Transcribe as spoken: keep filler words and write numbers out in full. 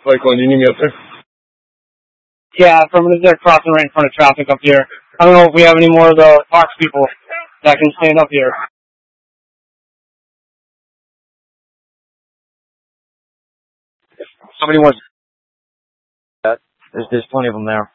Michael, you need me up there? Yeah, affirmative. They're crossing right in front of traffic up here. I don't know if we have any more of the Fox people that can stand up here. How many more? There's, there's plenty of them there.